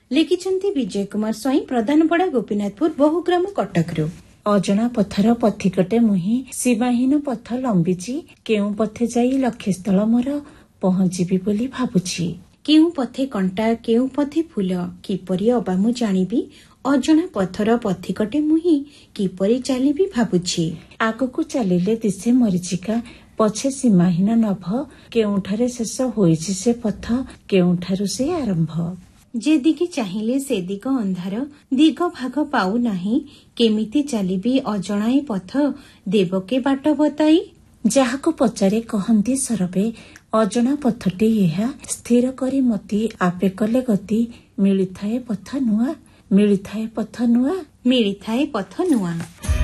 लिखिछन्ति विजय कुमार स्वाई प्रधानपड़ा गोपीनाथपुर बहुग्राम कटकरू। अजना पथर पथिकटे मुही सीमाहीन पथ लंबिची केउ पथे जाई लक्ष्यस्थल मोर पहुंचीबी बोली भाबुछि। केउ पथे कंटा केउ पथे फूल किपरि अबा मु जानिबी अजना पथर पथिकटे मुही किपरि चलिबी भाबुछि। आगकु चलिले दिसे मरीचिका पछे सीमाहीन नभ केउठारे शेष होइछि से पथ केउठारु से आरंभ। जे दिगे चाहिले से दिग अंधार दिग भाग पाऊ नाही केमिति चलिबी अजणाए पथ देवके बाट बताई। जाहाको पचारे कहन्ती सरबे अजना पथटी एहा स्थिर करी मती आपे कले गति मिलिथाए पथ नुआ मिलिथाए पथ नुआ मिलिथाए पथ नुआ।